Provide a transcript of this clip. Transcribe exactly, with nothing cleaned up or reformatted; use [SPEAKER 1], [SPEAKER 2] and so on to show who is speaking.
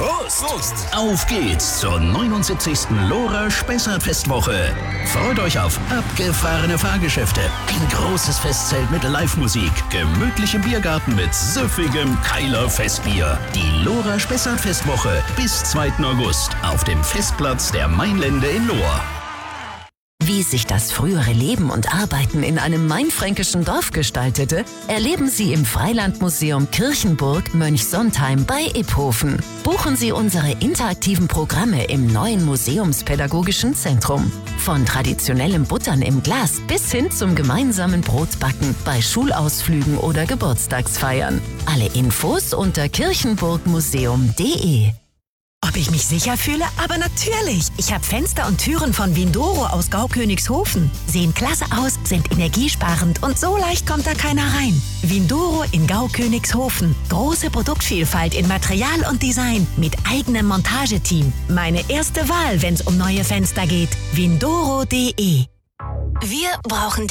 [SPEAKER 1] Prost! Prost! Auf geht's zur neunundsiebzigsten Lora Spessart-Festwoche. Freut euch auf abgefahrene Fahrgeschäfte, ein großes Festzelt mit Live-Musik, gemütlichem Biergarten mit süffigem Keiler Festbier. Die Lora Spessart-Festwoche bis zweiten August auf dem Festplatz der Mainlände in Lohr.
[SPEAKER 2] Wie sich das frühere Leben und Arbeiten in einem mainfränkischen Dorf gestaltete, erleben Sie im Freilandmuseum Kirchenburg Mönchsontheim bei Iphofen. Buchen Sie unsere interaktiven Programme im neuen Museumspädagogischen Zentrum. Von traditionellem Buttern im Glas bis hin zum gemeinsamen Brotbacken bei Schulausflügen oder Geburtstagsfeiern. Alle Infos unter kirchenburgmuseum punkt de.
[SPEAKER 3] Ob ich mich sicher fühle? Aber natürlich! Ich habe Fenster und Türen von Windoro aus Gaukönigshofen. Sehen klasse aus, sind energiesparend und so leicht kommt da keiner rein. Windoro in Gaukönigshofen. Große Produktvielfalt in Material und Design mit eigenem Montageteam. Meine erste Wahl, wenn es um neue Fenster geht. Windoro punkt de.
[SPEAKER 2] Wir brauchen